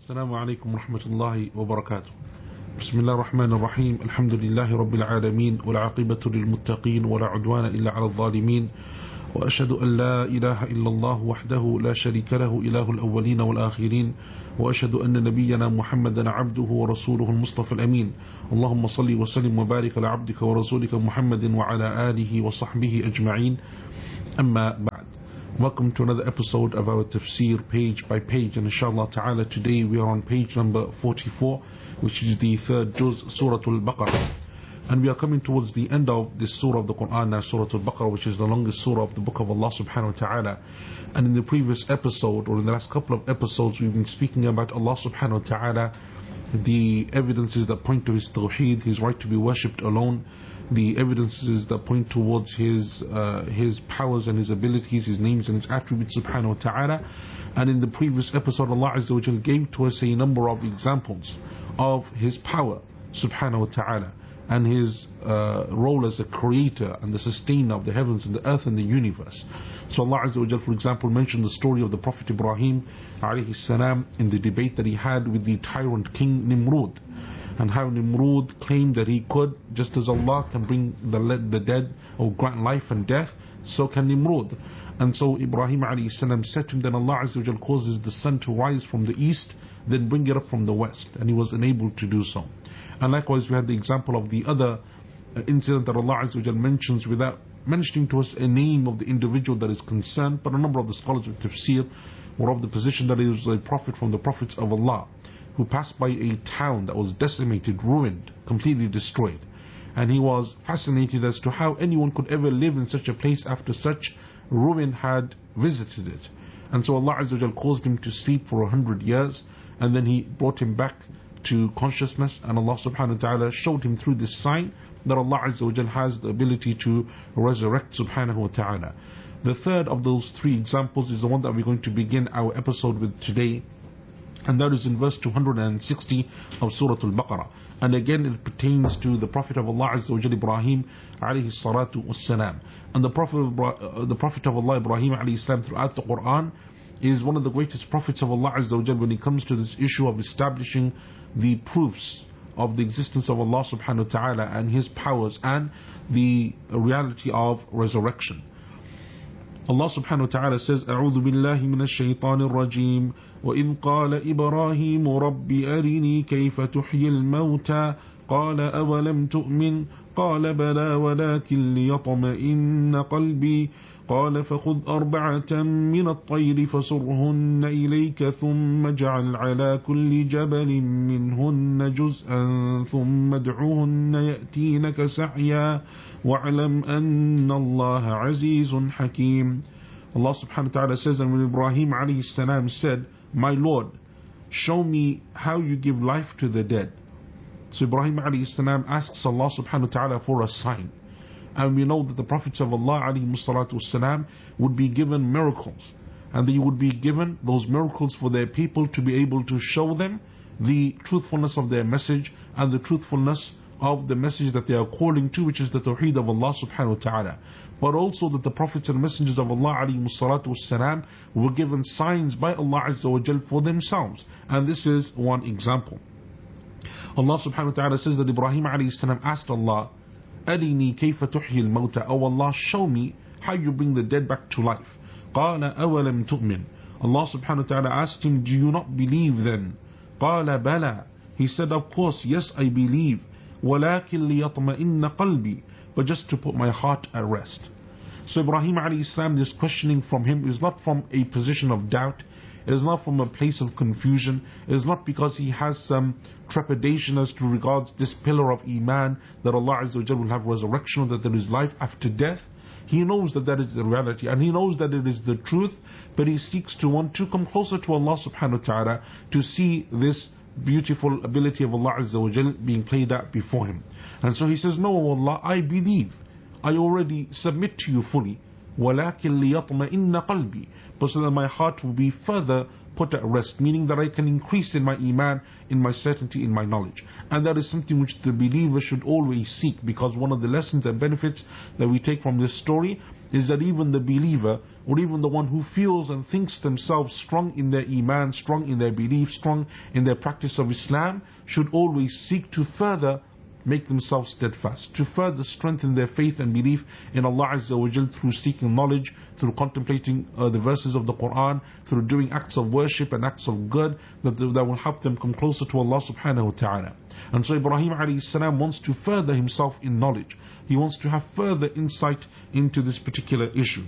السلام عليكم ورحمة الله وبركاته. بسم الله الرحمن الرحيم. الحمد لله رب العالمين، والعاقبة للمتقين، ولا عدوان إلا على الظالمين، وأشهد أن لا إله إلا الله وحده لا شريك له إله الأولين والآخرين، وأشهد أن نبينا محمدا عبده ورسوله المصطفى الأمين. اللهم صل وسلم وبارك على عبدك ورسولك محمد وعلى آله وصحبه أجمعين. أما بعد. Welcome to another episode of our tafsir page by page, and inshallah ta'ala today we are on page number 44, which is the third juz, Surah Al-Baqarah. And we are coming towards the end of this surah of the Quran now, Surah Al-Baqarah, which is the longest surah of the book of Allah subhanahu wa ta'ala. And in the previous episode, or in the last couple of episodes, we've been speaking about Allah subhanahu wa ta'ala, the evidences that point to His tawheed, His right to be worshipped alone, the evidences that point towards His powers and His abilities, His names and His attributes subhanahu wa ta'ala. And in the previous episode, Allah Azza wa Jal gave to us a number of examples of His power subhanahu wa ta'ala, and His role as a creator and the sustainer of the heavens and the earth and the universe. So Allah Azza wa Jal, for example, mentioned the story of the Prophet Ibrahim alayhi salam in the debate that he had with the tyrant king Nimrud, and how Nimrud claimed that he could, just as Allah can bring the dead or grant life and death, so can Nimrud. And so Ibrahim alayhi salam said to him, then Allah Azza wa Jal causes the sun to rise from the east, then bring it up from the west, and he was unable to do so. And likewise we had the example of the other incident that Allah Azza wa Jal mentions without mentioning to us a name of the individual that is concerned, but a number of the scholars of tafsir were of the position that he was a prophet from the prophets of Allah, who passed by a town that was decimated, ruined, completely destroyed. And he was fascinated as to how anyone could ever live in such a place after such ruin had visited it. And so Allah Azza wa Jal caused him to sleep for 100 years, and then He brought him back to consciousness, and Allah subhanahu wa ta'ala showed him through this sign that Allah Azza wa Jal has the ability to resurrect subhanahu wa ta'ala. The third of those three examples is the one that we're going to begin our episode with today, and that is in verse 260 of Surah Al-Baqarah. And again it pertains to the Prophet of Allah Azza wa Jal, Ibrahim alayhi salatu wassalam. And the Prophet of Allah, Ibrahim alayhi salam, throughout the Quran is one of the greatest prophets of Allah Azza wa Jal when it comes to this issue of establishing the proofs of the existence of Allah subhanahu wa ta'ala and His powers and the reality of resurrection. Allah subhanahu wa ta'ala says, أعوذ بالله من الشيطان الرجيم وإذ قال إبراهيم رب أرني كيف تحيي الموتى قال أولم تؤمن قال بلى ولكن ليطمئن قلبي قال فخذ أربعة من الطير فصرهن إليك ثم اجعل على كل جبل منهن جزءا ثم ادعوهن يأتينك سعيا واعلم أن الله عزيز حكيم. Allah subhanahu wa ta'ala says, and when Ibrahim alayhi salam said, my Lord, show me how you give life to the dead. So Ibrahim alayhi salam asks Allah subhanahu wa ta'ala for a sign. And we know that the prophets of Allah alayhi salatu wasalam would be given miracles, and they would be given those miracles for their people to be able to show them the truthfulness of their message and the truthfulness of the message that they are calling to, which is the tawheed of Allah subhanahu wa ta'ala. But also that the prophets and messengers of Allah alayhi salatu wasalam were given signs by Allah Azza wa Jal for themselves, and this is one example. Allah subhanahu wa ta'ala says that Ibrahim alayhi salam asked Allah, أرني كيف تحيي الموتى, oh Allah, show me how you bring the dead back to life. قال أولم تؤمن, Allah subhanahu wa ta'ala asked him, do you not believe then? قال بلى, he said, of course, yes, I believe. ولكن ليطمئن قلبي, but just to put my heart at rest. So Ibrahim alayhi salam, this questioning from him is not from a position of doubt. It is not from a place of confusion. It is not because he has some trepidation as to regards this pillar of Iman, that Allah Azza wa Jal will have resurrection, or that there is life after death. He knows that that is the reality, and he knows that it is the truth, but he seeks to want to come closer to Allah subhanahu wa ta'ala to see this beautiful ability of Allah Azza wa Jal being played out before him. And so he says, no, Allah, I believe. I already submit to you fully. وَلَكِنْ لِيَطْمَئِنَّ قَلْبِي, but so that my heart will be further put at rest, meaning that I can increase in my iman, in my certainty, in my knowledge. And that is something which the believer should always seek, because one of the lessons and benefits that we take from this story is that even the believer, or even the one who feels and thinks themselves strong in their iman, strong in their belief, strong in their practice of Islam, should always seek to further make themselves steadfast, to further strengthen their faith and belief in Allah Azza wa Jal through seeking knowledge, through contemplating the verses of the Quran, through doing acts of worship and acts of good that will help them come closer to Allah subhanahu wa ta'ala. And so Ibrahim alayhi salam wants to further himself in knowledge. He wants to have further insight into this particular issue.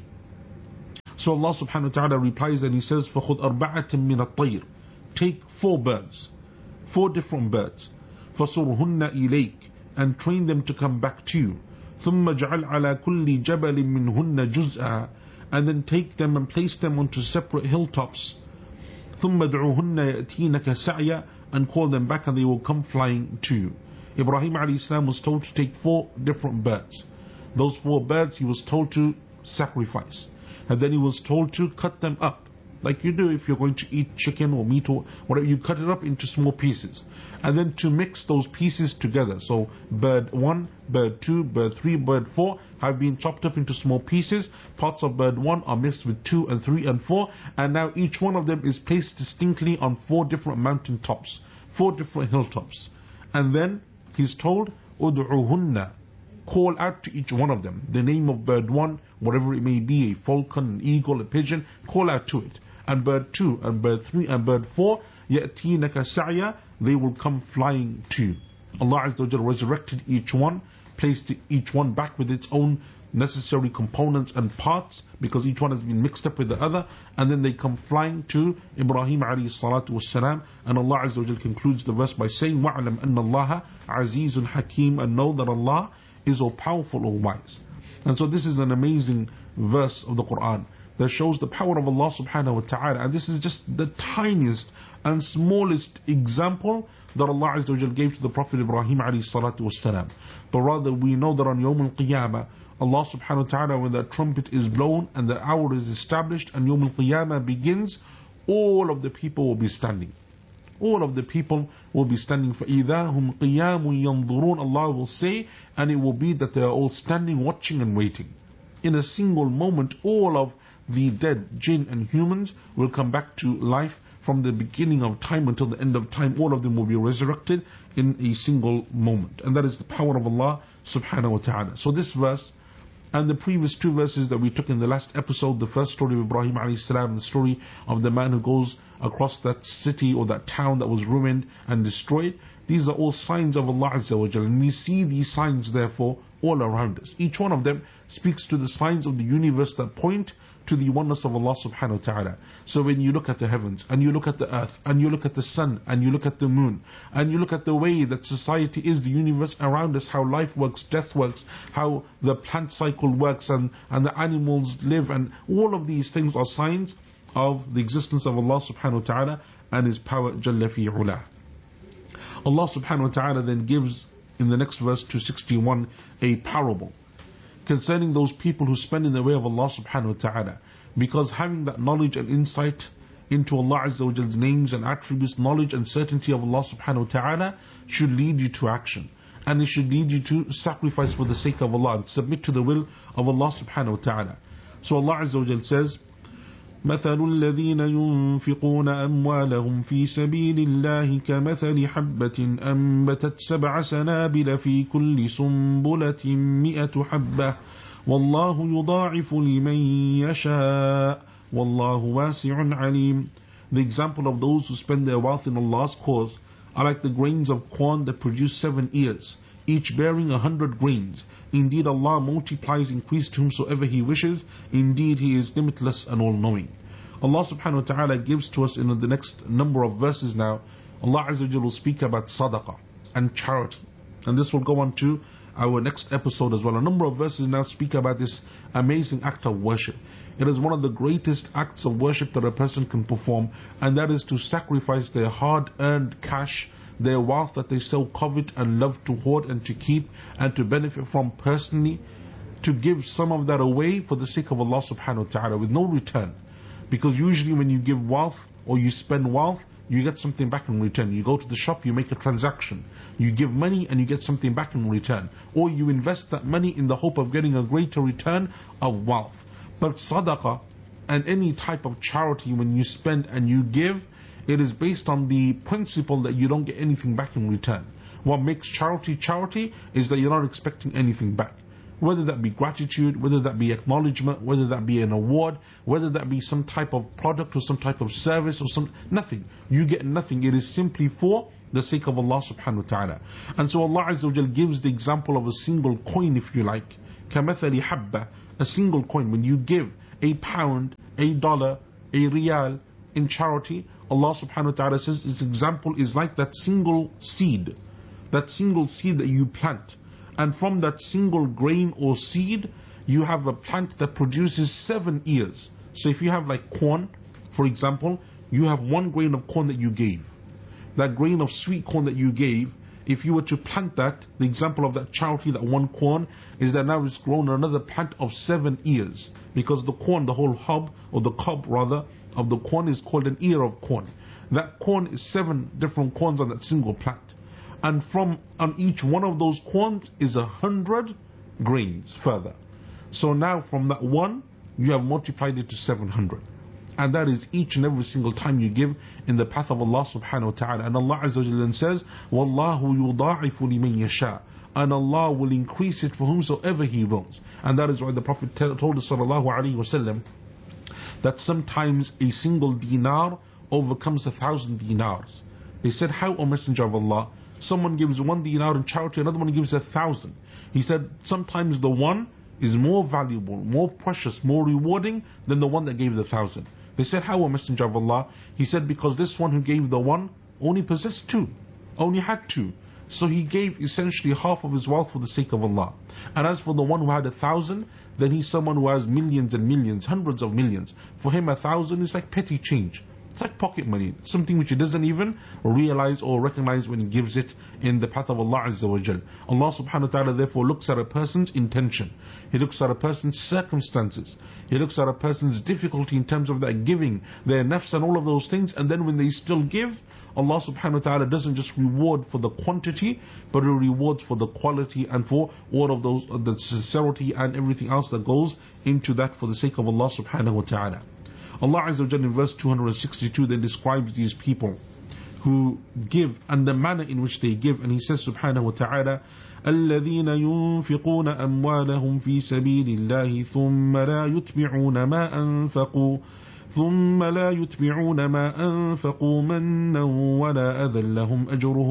So Allah subhanahu wa ta'ala replies and he says, فَخُذْ أَرْبَعَةٍ مِّنَ الطَّيْرِ, take 4 birds, 4 different birds, فَصُرْهُنَّ إِلَيْكَ, and train them to come back to you. ثُمَّ اجْعَلْ عَلَى كُلِّ جَبَلٍ مِّنْهُنَّ جُزْءًا, and then take them and place them onto separate hilltops. ثُمَّ ادْعُوهُنَّ يَأْتِينَكَ سَعْيًا, and call them back and they will come flying to you. Ibrahim alayhi salam was told to take 4 different birds. Those 4 birds he was told to sacrifice, and then he was told to cut them up, like you do if you're going to eat chicken or meat or whatever. You cut it up into small pieces, and then to mix those pieces together. So bird 1, bird 2, bird 3, bird 4 have been chopped up into small pieces. Parts of bird 1 are mixed with 2 and 3 and 4, and now each one of them is placed distinctly on 4 different mountain tops, 4 different hilltops. And then he's told, Ud'uhunna, call out to each one of them the name of bird 1, whatever it may be, a falcon, an eagle, a pigeon, call out to it. And bird 2 and bird 3 and bird 4, يَأْتِينَكَ سَعْيًا, they will come flying to you. Allah Azza wa Jalla resurrected each one, placed each one back with its own necessary components and parts, because each one has been mixed up with the other, and then they come flying to Ibrahim alayhi salatu wassalam. And Allah Azza wa Jalla concludes the verse by saying, وَعْلَمْ أَنَّ اللَّهَ عَزِيزٌ حَكِيمٌ, and know that Allah is all powerful, all wise. And so this is an amazing verse of the Quran that shows the power of Allah subhanahu wa ta'ala. And this is just the tiniest and smallest example that Allah Azza wa Jal gave to the Prophet Ibrahim alayhi salatu wassalam. But rather we know that on Yawm al-Qiyamah, Allah subhanahu wa ta'ala, when that trumpet is blown and the hour is established and Yawm al-Qiyamah begins, all of the people will be standing. All of the people will be standing. فَإِذَا هُمْ قِيَامٌ يَنْظُرُونَ, Allah will say, and it will be that they are all standing, watching and waiting. In a single moment, all of the dead jinn and humans will come back to life. From the beginning of time until the end of time, all of them will be resurrected in a single moment. And that is the power of Allah subhanahu wa ta'ala. So this verse and the previous 2 verses that we took in the last episode, the first story of Ibrahim alayhi salam, the story of the man who goes across that city or that town that was ruined and destroyed, these are all signs of Allah Azza wa Jalla. And we see these signs therefore all around us. Each one of them speaks to the signs of the universe that point to the oneness of Allah subhanahu wa ta'ala. So when you look at the heavens, and you look at the earth, and you look at the sun, and you look at the moon, and you look at the way that society is, the universe around us, how life works, death works, how the plant cycle works, and the animals live, and all of these things are signs of the existence of Allah subhanahu wa ta'ala and His power Jalla fi ula. Allah subhanahu wa ta'ala then gives in the next verse 261 a parable concerning those people who spend in the way of Allah subhanahu wa ta'ala, because having that knowledge and insight into Allah Azza wa Jalla's names and attributes, knowledge and certainty of Allah subhanahu wa ta'ala should lead you to action, and it should lead you to sacrifice for the sake of Allah and submit to the will of Allah subhanahu wa ta'ala. So Allah Azza wa Jalla says, مثل الذين ينفقون أموالهم في سبيل الله كمثل حبة أنبتت 7 سنابل في كل سنبلة 100 حبة والله يضاعف لمن يشاء والله واسع عليم. The example of those who spend their wealth in Allah's cause are like the grains of corn that produce 7 ears, each bearing 100 grains. Indeed, Allah multiplies increase to whomsoever He wishes. Indeed, He is limitless and all-knowing. Allah subhanahu wa ta'ala gives to us in the next number of verses now, Allah Azza wa Jalla will speak about sadaqah and charity. And this will go on to our next episode as well. A number of verses now speak about this amazing act of worship. It is one of the greatest acts of worship that a person can perform, and that is to sacrifice their hard-earned cash, their wealth that they so covet and love to hoard and to keep and to benefit from personally, to give some of that away for the sake of Allah subhanahu wa ta'ala with no return. Because usually when you give wealth or you spend wealth, you get something back in return. You go to the shop, you make a transaction. You give money and you get something back in return. Or you invest that money in the hope of getting a greater return of wealth. But sadaqah and any type of charity, when you spend and you give, it is based on the principle that you don't get anything back in return. What makes charity charity is that you're not expecting anything back. Whether that be gratitude, whether that be acknowledgement, whether that be an award, whether that be some type of product or some type of service or nothing. You get nothing. It is simply for the sake of Allah subhanahu wa ta'ala. And so Allah Azza wa Jal gives the example of a single coin, if you like. كَمَثَلِ حَبَّةٍ, a single coin. When you give a pound, a dollar, a riyal in charity, Allah subhanahu wa ta'ala says this example is like that single seed. That single seed that you plant. And from that single grain or seed, you have a plant that produces 7 ears. So if you have like corn, for example, you have 1 grain of corn that you gave. That grain of sweet corn that you gave, if you were to plant that, the example of that charity, that 1 corn, is that now it's grown another plant of 7 ears. Because the corn, the whole hub, or the cob rather, of the corn is called an ear of corn. That corn is 7 different corns on that single plant. And on each one of those corns is 100 grains further. So now from that 1, you have multiplied it to 700. And that is each and every single time you give in the path of Allah subhanahu wa ta'ala. And Allah Azza wa Jalla then says, وَاللَّهُ يُضَاعِفُ لِمَنْ يَشَاءُ, and Allah will increase it for whomsoever He wills. And that is why the Prophet told us sallallahu alayhi wa sallam that sometimes a single dinar overcomes 1,000 dinars. They said, how, O Messenger of Allah? Someone gives 1 dinar in charity, another one gives 1,000. He said, sometimes the one is more valuable, more precious, more rewarding than the one that gave the 1,000. They said, how, O Messenger of Allah? He said, because this one who gave the 1 only possessed 2, only had 2. So he gave essentially half of his wealth for the sake of Allah. And as for the one who had 1,000, then he's someone who has millions and millions, hundreds of millions. For him 1,000 is like petty change. It's like pocket money, something which he doesn't even realize or recognize when he gives it in the path of Allah Azza wa Jal. Allah subhanahu wa ta'ala therefore looks at a person's intention. He looks at a person's circumstances. He looks at a person's difficulty in terms of their giving, their nafs and all of those things. And then when they still give, Allah subhanahu wa ta'ala doesn't just reward for the quantity, but He rewards for the quality and for all of those, the sincerity and everything else that goes into that for the sake of Allah subhanahu wa ta'ala. Allah Azza wa Jalla in verse 262 then describes these people who give and the manner in which they give, and He says subhanahu wa ta'ala, الذين ينفقون أموالهم في سبيل الله ثم لا يتبعون ما أنفقوا منا ولا أذى لهم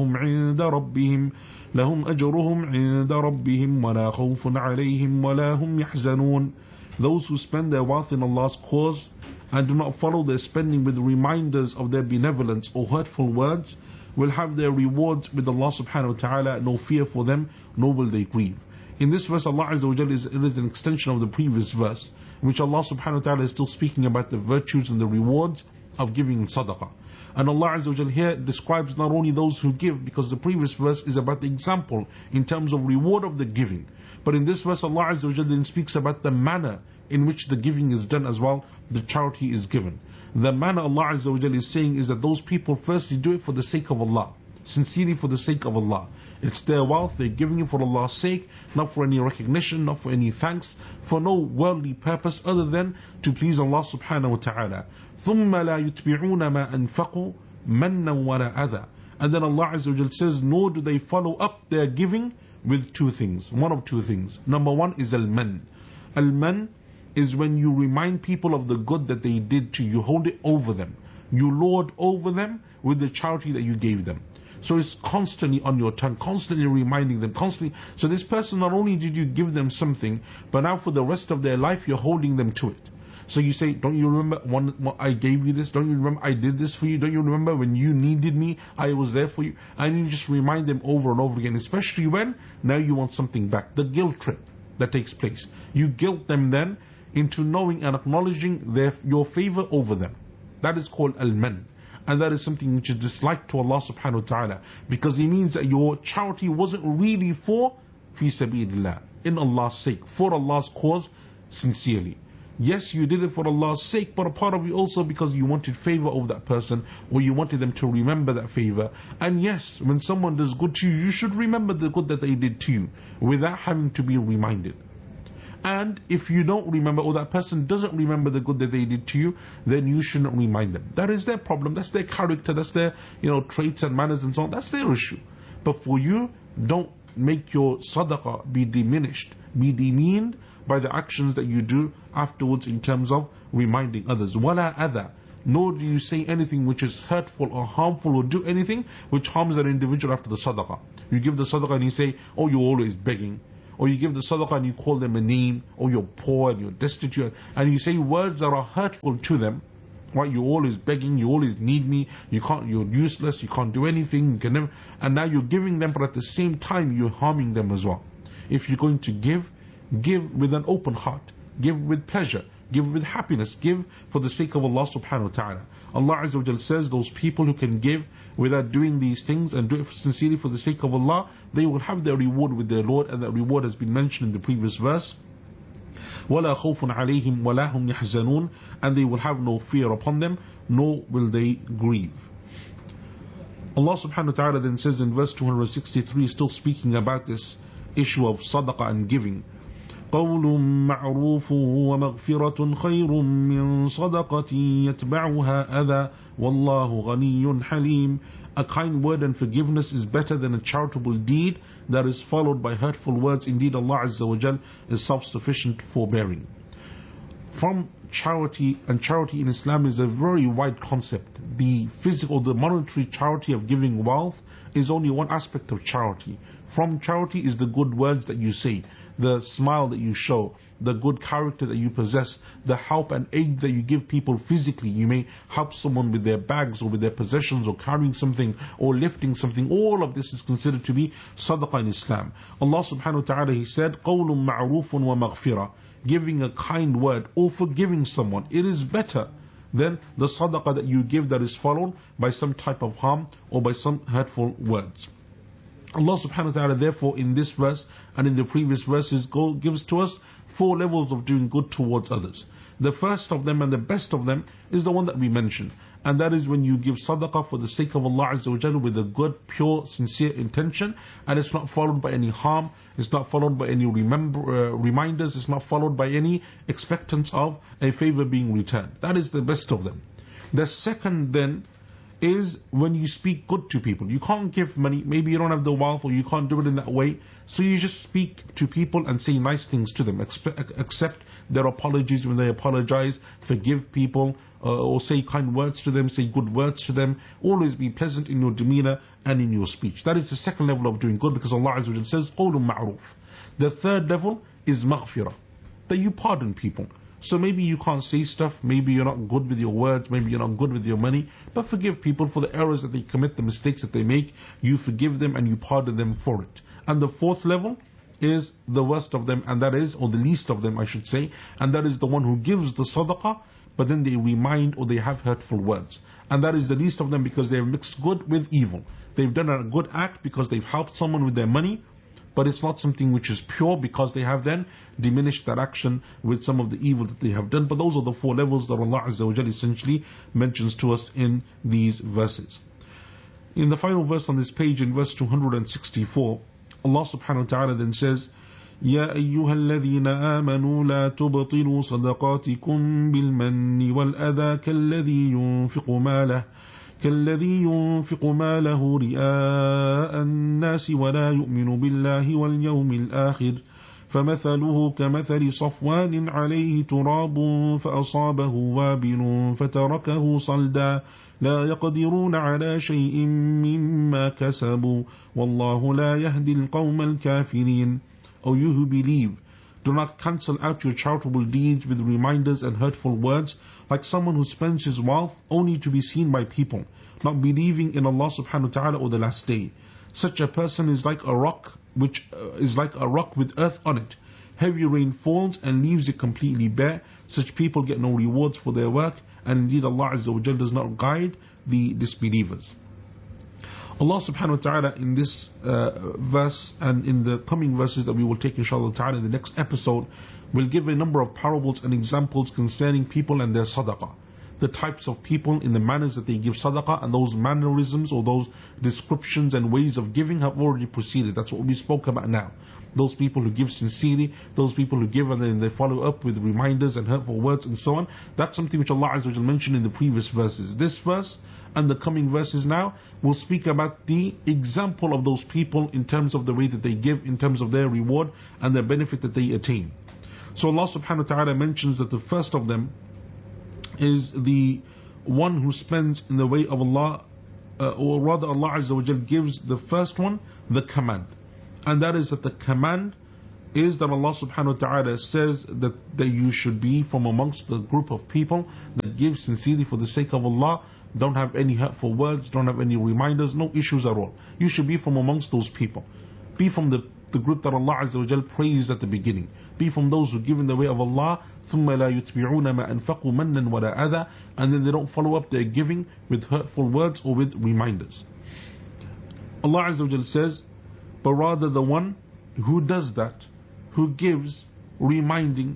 أجرهم عند ربهم ولا خوف عليهم ولا هم يحزنون. Those who spend their wealth in Allah's cause and do not follow their spending with reminders of their benevolence or hurtful words will have their rewards with Allah subhanahu wa ta'ala, no fear for them, nor will they grieve. In this verse, Allah Azza wa Jalla is an extension of the previous verse, in which Allah subhanahu wa ta'ala is still speaking about the virtues and the rewards of giving in sadaqah. And Allah Azza wa Jalla here describes not only those who give, because the previous verse is about the example in terms of reward of the giving, but in this verse Allah Azza wa Jalla then speaks about the manner in which the giving is done as well, the charity is given. The manner Allah Azza wa Jalla is saying is that those people firstly do it for the sake of Allah, sincerely for the sake of Allah. It's their wealth, they're giving it for Allah's sake, not for any recognition, not for any thanks, for no worldly purpose other than to please Allah subhanahu wa ta'ala. ثُمَّ لَا يُتْبِعُونَ مَا أَنفَقُوا مَنًّا وَلَا أَذًى. And then Allah Azza wa Jalla says, nor do they follow up their giving with 2 things, one of 2 things. Number 1 is al-man. Al-man is when you remind people of the good that they did to you, hold it over them. You lord over them with the charity that you gave them. So it's constantly on your tongue, constantly reminding them, constantly. So this person, not only did you give them something, but now for the rest of their life, you're holding them to it. So you say, don't you remember when I gave you this? Don't you remember I did this for you? Don't you remember when you needed me, I was there for you? And you just remind them over and over again, especially when now you want something back. The guilt trip that takes place. You guilt them then into knowing and acknowledging your favor over them. That is called al-man. And that is something which is disliked to Allah subhanahu wa ta'ala, because it means that your charity wasn't really for fi sabilillah. in Allah's sake, for Allah's cause, sincerely. Yes, you did it for Allah's sake, but a part of it also because you wanted favor of that person, or you wanted them to remember that favor. And yes, when someone does good to you, you should remember the good that they did to you without having to be reminded. And if you don't remember, or that person doesn't remember the good that they did to you, then you shouldn't remind them. That is their problem, that's their character, that's their traits and manners and so on, that's their issue. But for you, don't make your sadaqah be diminished, be demeaned by the actions that you do afterwards in terms of reminding others. Wala adha, nor do you say anything which is hurtful or harmful, or do anything which harms an individual after the sadaqah. You give the sadaqah and you say, oh, you're always begging. Or you give the sadaqah and you call them a name, or you're poor and you're destitute, and you say words that are hurtful to them. Right? You're always begging, you always need me, you're useless, you can't do anything, you can never, and now you're giving them, but at the same time you're harming them as well. If you're going to give with an open heart, give with pleasure, give with happiness, give for the sake of Allah subhanahu wa ta'ala. Allah Azza wa Jal says those people who can give without doing these things and do it sincerely for the sake of Allah, they will have their reward with their Lord, and that reward has been mentioned in the previous verse. وَلَا خَوْفٌ عَلَيْهِمْ وَلَا هُمْ يَحْزَنُونَ, and they will have no fear upon them, nor will they grieve. Allah subhanahu wa ta'ala then says in verse 263, still speaking about this issue of sadaqah and giving, قول معروف ومغفرة خير من صدقة يتبعها أذى والله غني حليم. A kind word and forgiveness is better than a charitable deed that is followed by hurtful words. Indeed, Allah Azza wa Jal is self-sufficient, forbearing. From charity, and charity in Islam is a very wide concept. The physical, the monetary charity of giving wealth is only one aspect of charity. From charity is the good words that you say, the smile that you show, the good character that you possess, the help and aid that you give people physically. You may help someone with their bags or with their possessions or carrying something or lifting something. All of this is considered to be sadaqah in Islam. Allah subhanahu wa ta'ala, He said, قَوْلٌ مَعْرُوفٌ وَمَغْفِرَةٌ, giving a kind word or forgiving someone. It is better than the sadaqah that you give that is followed by some type of harm or by some hurtful words. Allah subhanahu wa ta'ala therefore in this verse and in the previous verses gives to us 4 levels of doing good towards others. The first of them and the best of them is the one that we mentioned, and that is when you give sadaqah for the sake of Allah Azza wa Jalla with a good, pure, sincere intention, and it's not followed by any harm, it's not followed by any reminders, it's not followed by any expectance of a favor being returned. That is the best of them. The second then is when you speak good to people. You can't give money, maybe you don't have the wealth, or you can't do it in that way, so you just speak to people and say nice things to them, accept their apologies when they apologize, forgive people, or say kind words to them, say good words to them. Always be pleasant in your demeanor and in your speech. That is the second level of doing good, because Allah Azza wa Jalla says قَوْلٌ مَعْرُوفٌ. The third level is maghfirah, that you pardon people. So maybe you can't say stuff, maybe you're not good with your words, maybe you're not good with your money, but forgive people for the errors that they commit, the mistakes that they make. You forgive them and you pardon them for it. And the fourth level is the worst of them, and that is, or the least of them I should say, and that is the one who gives the sadaqah, but then they remind or they have hurtful words. And that is the least of them because they have mixed good with evil. They've done a good act because they've helped someone with their money, but it's not something which is pure because they have then diminished that action with some of the evil that they have done. But those are the 4 levels that Allah Azza wa Jalla essentially mentions to us in these verses. In the final verse on this page, in verse 264, Allah subhanahu wa ta'ala then says, يا أيها الذين آمنوا لا تبطلوا صدقاتكم بالمن والأذى كالذي ينفق ماله رئاء الناس ولا يؤمن بالله واليوم الآخر فمثله كمثل صفوان عليه تراب فأصابه وابل فتركه صلدا لا يقدرون على شيء مما كسبوا والله لا يهدي القوم الكافرين. O you who believe, do not cancel out your charitable deeds with reminders and hurtful words, like someone who spends his wealth only to be seen by people, not believing in Allah subhanahu wa ta'ala or the last day. Such a person is like a rock with earth on it. Heavy rain falls and leaves it completely bare. Such people get no rewards for their work, and indeed Allah Azza wa Jalla does not guide the disbelievers. Allah subhanahu wa ta'ala in this verse and in the coming verses that we will take inshallah ta'ala in the next episode will give a number of parables and examples concerning people and their sadaqah. The types of people in the manners that they give sadaqah, and those mannerisms or those descriptions and ways of giving have already proceeded. That's what we spoke about now. Those people who give sincerely, those people who give and then they follow up with reminders and hurtful words and so on. That's something which Allah Azza wa Jalla mentioned in the previous verses. This verse and the coming verses now will speak about the example of those people in terms of the way that they give, in terms of their reward and the benefit that they attain. So Allah subhanahu wa ta'ala mentions that the first of them is the one who spends in the way of Allah, or rather Allah Azza wa Jal gives the first one the command, and that is that the command is that Allah subhanahu wa ta'ala says that you should be from amongst the group of people that give sincerely for the sake of Allah, don't have any hurtful words, don't have any reminders, no issues at all. You should be from amongst those people. Be from the group that Allah Azza wa Jal praised at the beginning. Be from those who give in the way of Allah, ثُمَّ لَا يُتْبِعُونَ مَا أَنفَقُوا مَنًّا وَلَا أَذًى, and then they don't follow up their giving with hurtful words or with reminders. Allah Azza wa Jal says, but rather the one who does that, who gives, reminding,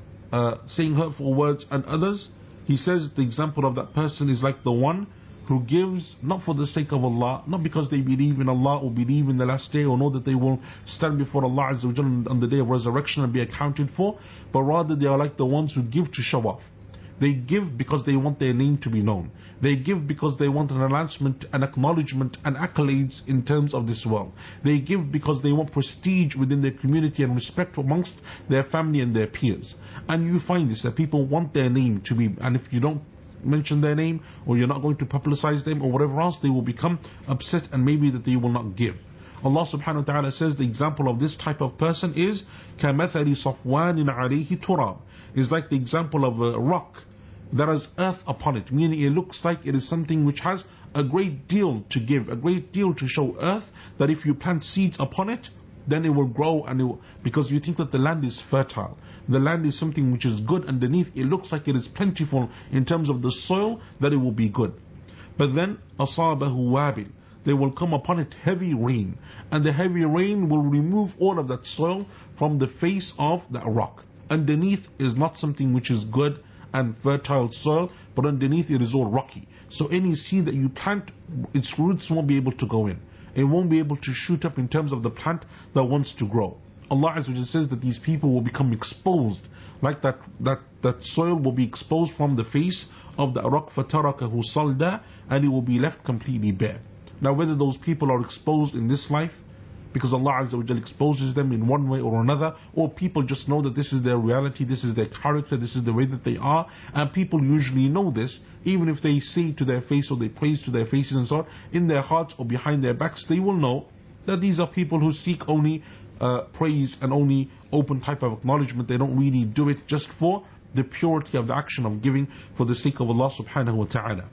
saying hurtful words and others, he says the example of that person is like the one who gives not for the sake of Allah, not because they believe in Allah or believe in the last day or know that they will stand before Allah Azza wa Jalla on the day of resurrection and be accounted for, but rather they are like the ones who give to show off. They give because they want their name to be known. They give because they want an announcement, an acknowledgement, and accolades in terms of this world. They give because they want prestige within their community and respect amongst their family and their peers. And you find this, that people want their name to be, and if you don't mention their name or you're not going to publicize them or whatever else, they will become upset and maybe that they will not give. Allah subhanahu wa ta'ala says the example of this type of person is كَمَثَلِ صَفْوَانٍ عَلَيْهِ تُرَابٍ, is like the example of a rock that has earth upon it, meaning it looks like it is something which has a great deal to give, a great deal to show earth, that if you plant seeds upon it, then it will grow, and because you think that the land is fertile, the land is something which is good underneath, it looks like it is plentiful in terms of the soil, that it will be good. But then أَصَابَهُ وَابِلٌ, there will come upon it heavy rain, and the heavy rain will remove all of that soil from the face of that rock. Underneath is not something which is good and fertile soil, but underneath it is all rocky. So any seed that you plant, its roots won't be able to go in. It won't be able to shoot up in terms of the plant that wants to grow. Allah Azza wa Jalla says that these people will become exposed, like that soil will be exposed from the face of the rock, فَتَرَكَهُ صَلْدًا, and it will be left completely bare. Now whether those people are exposed in this life, because Allah Azza wa Jalla exposes them in one way or another, or people just know that this is their reality, this is their character, this is the way that they are, and people usually know this, even if they say to their face or they praise to their faces and so on, in their hearts or behind their backs, they will know that these are people who seek only praise and only open type of acknowledgement. They don't really do it just for the purity of the action of giving for the sake of Allah subhanahu wa ta'ala.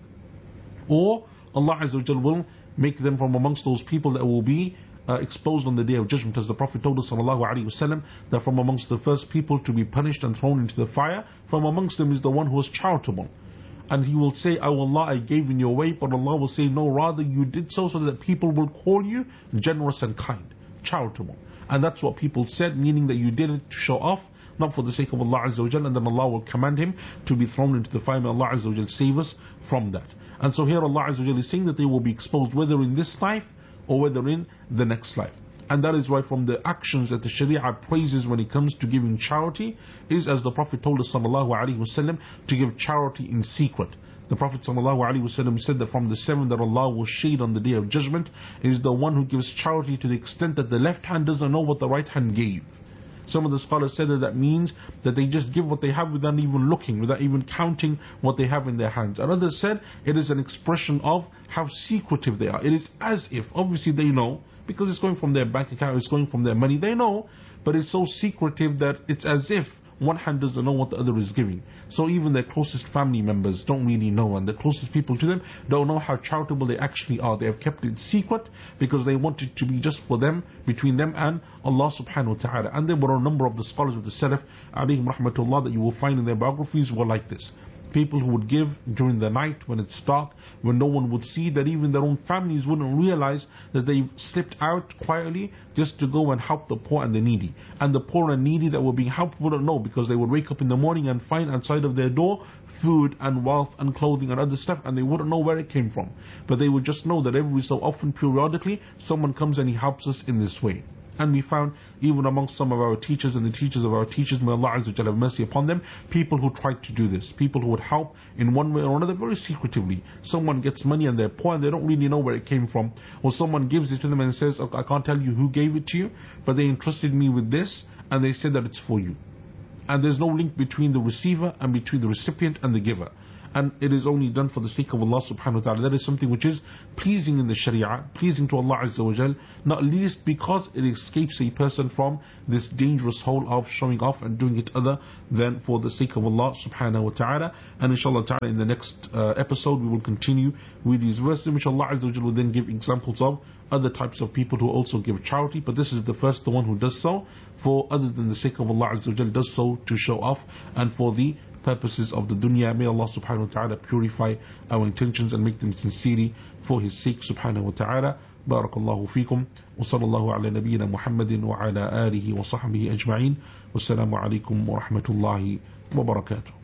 Or Allah Azza wa Jalla will make them from amongst those people that will be exposed on the day of judgment, as the Prophet told us sallallahu alaihi wasallam, that from amongst the first people to be punished and thrown into the fire, from amongst them is the one who is charitable. And he will say, "Oh Allah, I gave in your way," but Allah will say, "No, rather you did so that people will call you generous and kind, charitable." And that's what people said, meaning that you did it to show off, not for the sake of Allah Azza wa Jalla, and then Allah will command him to be thrown into the fire. May Allah Azza wa Jalla save us from that. And so here Allah Azza wa Jalla is saying that they will be exposed whether in this life or whether in the next life. And that is why from the actions that the Sharia praises when it comes to giving charity is, as the Prophet told us sallallahu alaihi wasallam, to give charity in secret. The Prophet sallallahu alaihi wasallam said that from the 7 that Allah will shade on the day of judgment is the one who gives charity to the extent that the left hand doesn't know what the right hand gave. Some of the scholars said that means that they just give what they have without even looking, without even counting what they have in their hands. And others said it is an expression of how secretive they are. It is as if, obviously they know, because it's going from their bank account, it's going from their money, they know, but it's so secretive that it's as if one hand doesn't know what the other is giving. So even their closest family members don't really know, and the closest people to them don't know how charitable they actually are. They have kept it secret because they want it to be just for them, between them and Allah subhanahu wa ta'ala. And there were a number of the scholars of the Salaf alayhim rahmatullah that you will find in their biographies were like this. People who would give during the night when it's dark, when no one would see, that even their own families wouldn't realize that they slipped out quietly just to go and help the poor and the needy. And the poor and needy that were being helped wouldn't know, because they would wake up in the morning and find outside of their door food and wealth and clothing and other stuff, and they wouldn't know where it came from. But they would just know that every so often, periodically, someone comes and he helps us in this way. And we found, even amongst some of our teachers and the teachers of our teachers, may Allah Azza wa Jalla have mercy upon them, people who tried to do this, people who would help in one way or another very secretively. Someone gets money and they're poor and they don't really know where it came from, or someone gives it to them and says, okay, I can't tell you who gave it to you, but they entrusted me with this and they said that it's for you. And there's no link between the receiver and between the recipient and the giver. And it is only done for the sake of Allah subhanahu wa ta'ala. That is something which is pleasing in the Sharia, pleasing to Allah Azza wa Jal, not least because it escapes a person from this dangerous hole of showing off and doing it other than for the sake of Allah subhanahu wa ta'ala. And inshallah ta'ala, in the next episode we will continue with these verses, which Allah Azza wa Jal will then give examples of other types of people who also give charity. But this is the first one who does so for other than the sake of Allah Azza wa Jal, does so to show off and for the purposes of the dunya. May Allah subhanahu wa ta'ala purify our intentions and make them sincerely for His sake subhanahu wa ta'ala. Barakallahu feekum wa sallallahu ala nabiyyina Muhammadin wa ala alihi wa sahbihi ajma'in. Wassalamu alaikum wa rahmatullahi wa barakatuh.